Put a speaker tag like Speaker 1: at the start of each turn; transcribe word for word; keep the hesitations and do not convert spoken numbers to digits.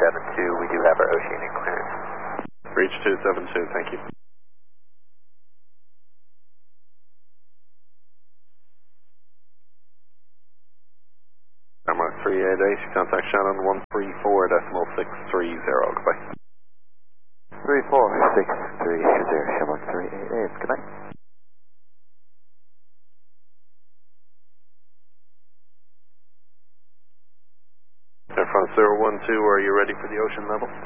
Speaker 1: seven two, we do have our oceanic clearance.
Speaker 2: Reach two seven two, thank you. Shamrock three eight eight, contact Shannon one three four decimal six three zero, goodbye.
Speaker 3: three four six three zero, Shamrock three eight eight, good night.
Speaker 2: Air France zero one two, are you ready for the ocean level?